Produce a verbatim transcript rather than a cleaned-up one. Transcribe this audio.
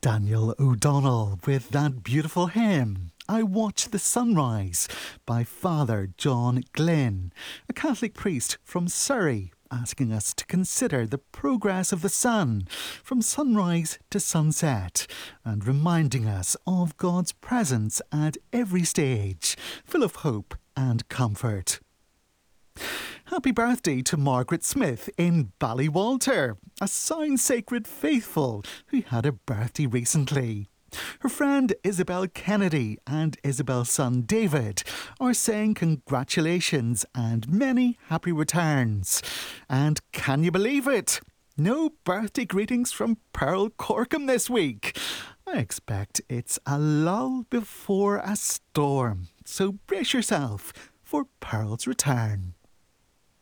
Daniel O'Donnell with that beautiful hymn, I Watch the Sunrise, by Father John Glynn, a Catholic priest from Surrey, asking us to consider the progress of the sun from sunrise to sunset and reminding us of God's presence at every stage, full of hope and comfort. Happy birthday to Margaret Smith in Ballywalter, a Sound Sacred faithful who had a birthday recently. Her friend Isabel Kennedy and Isabel's son David are saying congratulations and many happy returns. And can you believe it? No birthday greetings from Pearl Corkham this week. I expect it's a lull before a storm, so brace yourself for Pearl's return.